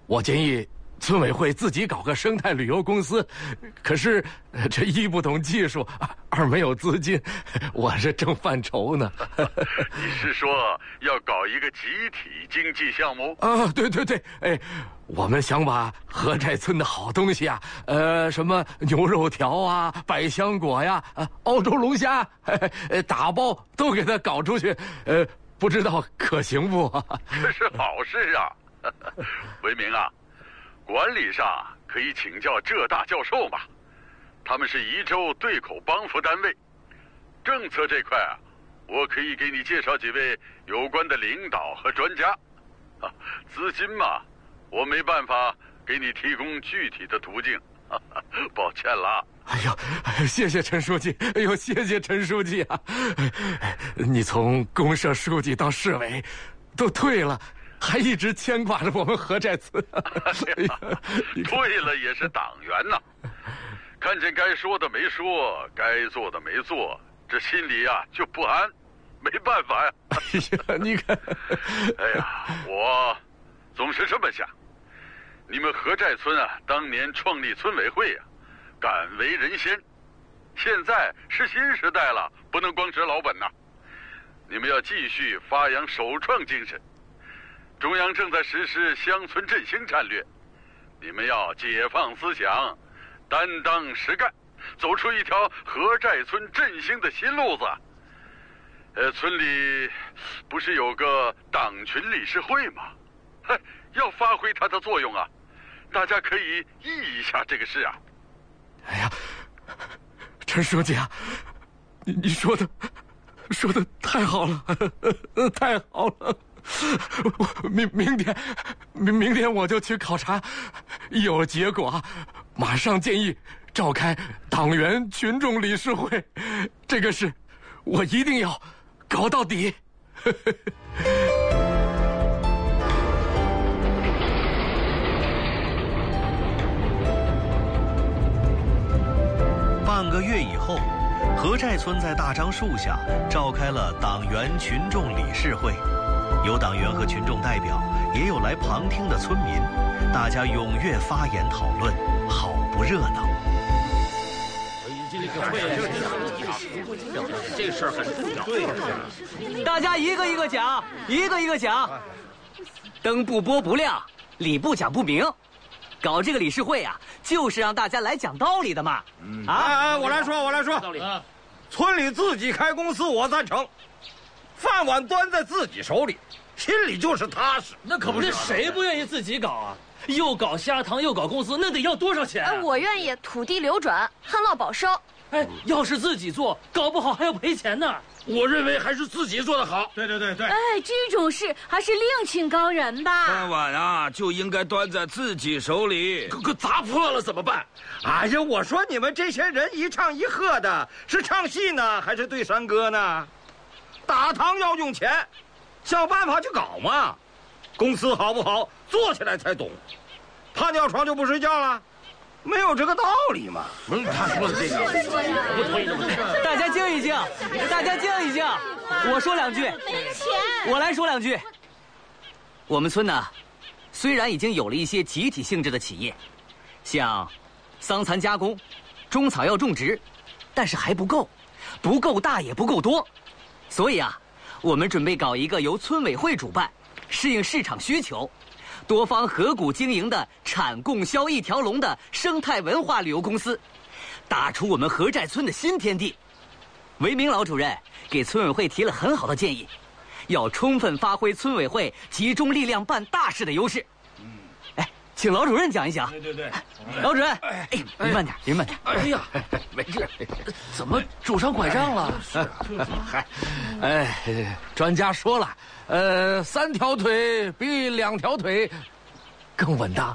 我建议村委会自己搞个生态旅游公司，可是这一不懂技术，二没有资金，我这正犯愁呢。 你是说要搞一个集体经济项目？ 对，哎，我们想把河寨村的好东西啊，什么牛肉条啊、百香果呀、澳洲龙虾，打包都给它搞出去，不知道可行不？ 这是好事啊！维明啊，管理上可以请教浙大教授嘛，他们是宜州对口帮扶单位。政策这块啊，我可以给你介绍几位有关的领导和专家。资金嘛，我没办法给你提供具体的途径，抱歉了。 哎呦，谢谢陈书记！哎呦，谢谢陈书记啊！你从公社书记到市委，都退了，还一直牵挂着我们河寨村。 退了也是党员呐，看见该说的没说，该做的没做，这心里啊就不安，没办法呀。 哎呀，你看， 哎呀，我总是这么想。你们河寨村啊，当年创立村委会啊，敢为人先。现在是新时代了，不能光吃老本呐。你们要继续发扬首创精神。中央正在实施乡村振兴战略，你们要解放思想，担当实干，走出一条河寨村振兴的新路子。村里不是有个党群理事会吗？要发挥它的作用啊！大家可以议一下这个事啊。 哎呀，陈书记啊，你说的太好了，太好了！我明天我就去考察，一有结果，马上建议召开党员群众理事会，这个事我一定要搞到底。 半个月以后，河寨村在大樟树下召开了党员群众理事会，有党员和群众代表，也有来旁听的村民，大家踊跃发言讨论，好不热闹。 这事儿很重要， 对，大家一个一个讲，一个一个讲，灯不播不亮，理不讲不明。搞这个理事会啊，就是让大家来讲道理的嘛。 我来说， 道理。 村里自己开公司我赞成，饭碗端在自己手里，心里就是踏实。 那可不是，谁不愿意自己搞啊？又搞虾塘又搞公司，那得要多少钱啊？ 我愿意土地流转，旱涝保收。 要是自己做，搞不好还要赔钱呢。 我认为还是自己做的好。 对。 这种事还是另请高人吧。 饭碗啊，就应该端在自己手里。 可砸破了怎么办？哎呀，我说你们这些人一唱一和的，是唱戏呢，还是对山歌呢？打堂要用钱，想办法去搞嘛。公司好不好，做起来才懂。怕尿床就不睡觉了？没有这个道理嘛。 他说的这个， 不同意这么说。 大家静一静，大家静一静。我说两句。 没钱。 我来说两句。我们村呢，虽然已经有了一些集体性质的企业，像桑蚕加工、中草药种植，但是还不够，不够大也不够多。所以啊，我们准备搞一个由村委会主办，适应市场需求，多方合股经营的产供销一条龙的生态文化旅游公司，打出我们河寨村的新天地。韦明老主任给村委会提了很好的建议，要充分发挥村委会集中力量办大事的优势。请老主任讲一讲。 对， 老主任，您慢点，您慢点。 哎呀， 没事。 怎么拄上拐杖了？ 专家说了，3条腿比2条腿更稳当。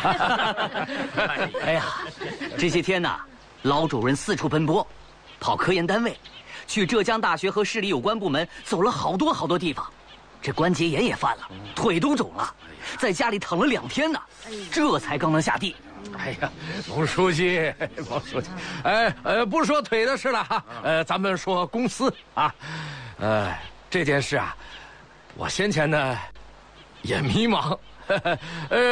哎呀，这些天呢，老主任四处奔波，跑科研单位，去浙江大学和市里有关部门走了好多地方，这关节炎也犯了，腿都肿了，在家里躺了2天呢，这才刚能下地。 哎呀，王书记，不说腿的事了哈，咱们说公司啊，这件事啊，我先前呢也迷茫，